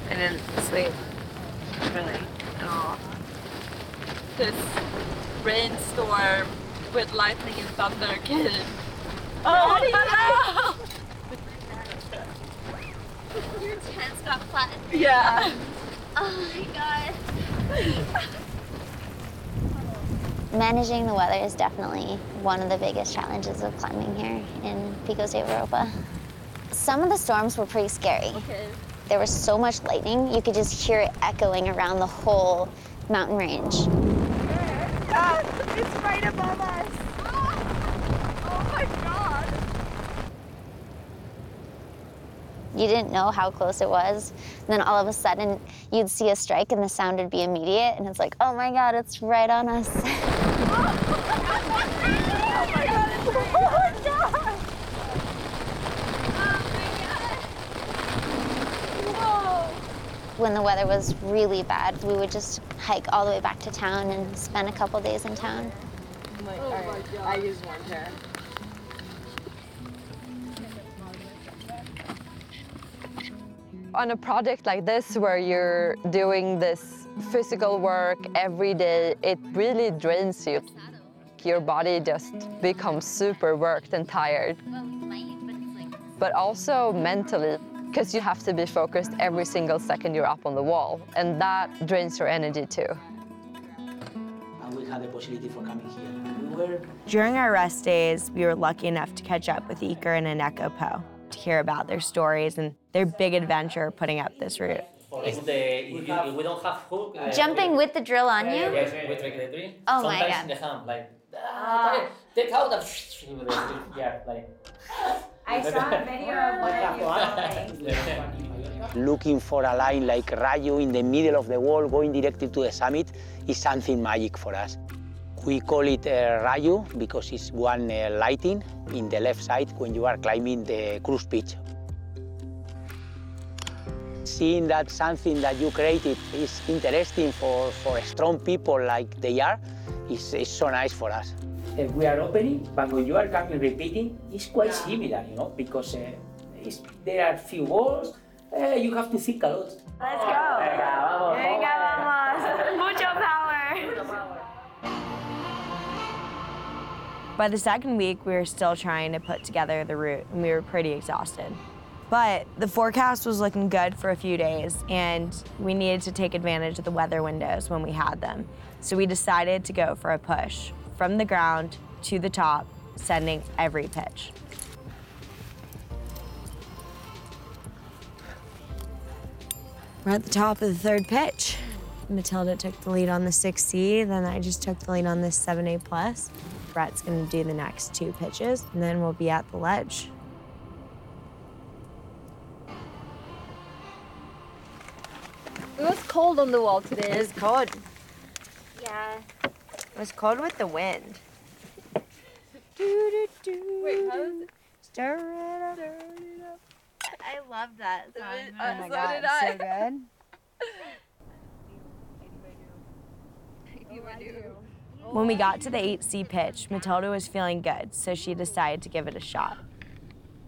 I didn't sleep really at all. This rainstorm with lightning and thunder can. Oh no! Your tents got flattened. Yeah. Oh my god. Managing the weather is definitely one of the biggest challenges of climbing here in Picos de Europa. Some of the storms were pretty scary. Okay. There was so much lightning, you could just hear it echoing around the whole mountain range. It's right above us. Oh my god. You didn't know how close it was. And then all of a sudden, you'd see a strike and the sound would be immediate. And it's like, oh my God, it's right on us. Oh my god, it's right. Oh my god. Whoa. When the weather was really bad, we would just hike all the way back to town and spend a couple days in town. Oh my god. I use one pair. On a project like this, where you're doing this physical work every day, it really drains you. Your body just becomes super worked and tired. But also mentally, because you have to be focused every single second you're up on the wall, and that drains your energy too. And we had the possibility for coming here. During our rest days, we were lucky enough to catch up with Iker and Aneko Po to hear about their stories and their big adventure putting up this route. If we don't have hook, Jumping with the drill on you? yes, we take the tree. Oh my Sometimes God. in the hand, like, take out and yeah, like. I saw a video of one of you Looking for a line like Rayo in the middle of the wall going directly to the summit is something magic for us. We call it Rayo because it's one lighting in the left side when you are climbing the cruise pitch. Seeing that something that you created is interesting for strong people like they are is so nice for us. We are opening, but when you are coming repeating, it's quite similar, you know, because there are few walls, you have to think a lot. Let's go. Venga, vamos. Mucho power. By the second week, we were still trying to put together the route, and we were pretty exhausted. But the forecast was looking good for a few days, and we needed to take advantage of the weather windows when we had them. So we decided to go for a push from the ground to the top, sending every pitch. We're at the top of the third pitch. Matilda took the lead on the 6C, then I just took the lead on this 7A+. Brett's gonna do the next two pitches, and then we'll be at the ledge. It was cold on the wall today. It was cold. Yeah. It was cold with the wind. Wait, how is it? Stir it up. I love that song. Oh my So God, did it's I. so good. When we got to the 8C pitch, Matilda was feeling good, so she decided to give it a shot.